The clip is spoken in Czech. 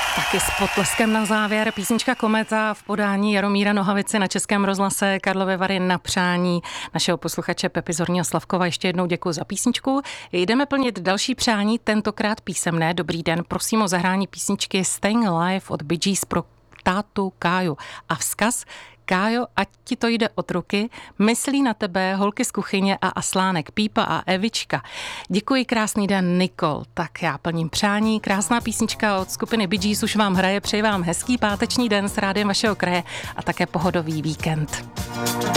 Taky s potleskem na závěr písnička Kometa v podání Jaromíra Nohavice na Českém rozhlase Karlovy Vary na přání našeho posluchače Pepi Zorního Slavkova. Ještě jednou děkuji za písničku. Jdeme plnit další přání, tentokrát písemné. Dobrý den, prosím o zahrání písničky Staying Alive od Bee Gees pro tátu Káju. A vzkaz: Kájo, ať ti to jde od ruky, myslí na tebe holky z kuchyně a Aslánek, Pípa a Evička. Děkuji, krásný den, Nikol. Tak já plním přání, krásná písnička od skupiny Bee Gees už vám hraje, přeji vám hezký páteční den s rádiem vašeho kraje a také pohodový víkend.